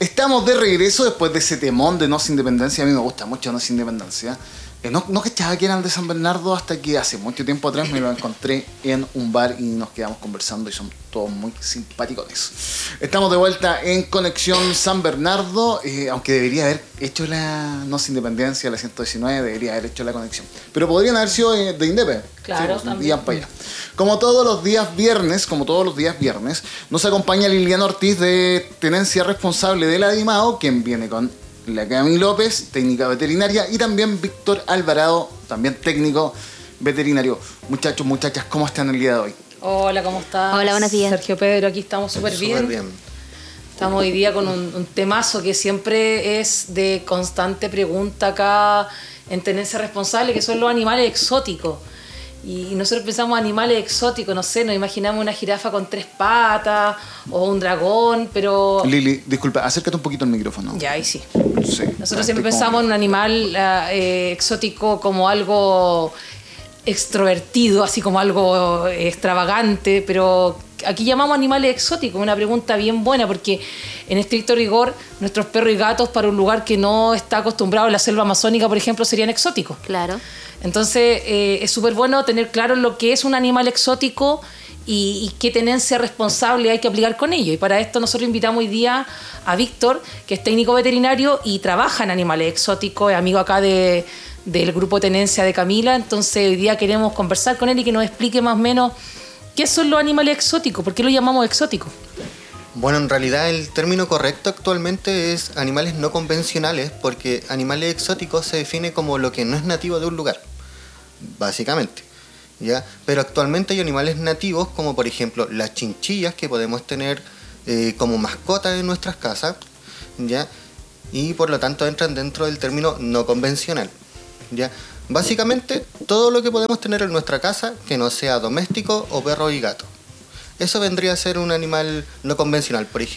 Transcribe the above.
Estamos de regreso después de ese temón de Nos Independencia. A mí me gusta mucho Nos Independencia. No cachaba que eran de San Bernardo hasta que hace mucho tiempo atrás me lo encontré en un bar y nos quedamos conversando y son todos muy simpáticos. Estamos de vuelta en Conexión San Bernardo, aunque debería haber hecho la Nos Independencia, la 119, debería haber hecho la conexión. Pero podrían haber sido de Indepe. Claro, sí, también. Para allá. Como todos los días viernes, nos acompaña Liliana Ortiz de Tenencia Responsable de la DIMAO, quien viene con la Cami López, técnica veterinaria, y también Víctor Alvarado, también técnico veterinario. Muchachos, muchachas, ¿cómo están el día de hoy? Hola, ¿cómo estás? Hola, buenos días. Sergio Pedro, aquí estamos súper bien. Estamos hoy día con un temazo que siempre es de constante pregunta acá en Tenencia Responsable, que son los animales exóticos. Y nosotros pensamos animales exóticos, no sé, nos imaginamos una jirafa con 3 patas o un dragón, pero... Lili, disculpa, acércate un poquito al micrófono. Ya, ahí sí. Sí. Nosotros siempre pensamos en un animal exótico como algo extrovertido, así como algo extravagante, pero aquí llamamos animales exóticos, una pregunta bien buena, porque en estricto rigor nuestros perros y gatos para un lugar que no está acostumbrado a la selva amazónica, por ejemplo, serían exóticos. Claro. Entonces es súper bueno tener claro lo que es un animal exótico y qué tenencia responsable hay que aplicar con ello. Y para esto nosotros invitamos hoy día a Víctor, que es técnico veterinario y trabaja en animales exóticos, es amigo acá del grupo Tenencia de Camila. Entonces hoy día queremos conversar con él y que nos explique más o menos qué son los animales exóticos, por qué los llamamos exóticos. Bueno, en realidad el término correcto actualmente es animales no convencionales, porque animales exóticos se define como lo que no es nativo de un lugar, básicamente, ¿ya? Pero actualmente hay animales nativos, como por ejemplo las chinchillas que podemos tener como mascotas en nuestras casas, ¿ya? Y por lo tanto entran dentro del término no convencional, ¿ya? Básicamente todo lo que podemos tener en nuestra casa que no sea doméstico o perro y gato. Eso vendría a ser un animal no convencional. Por ejemplo,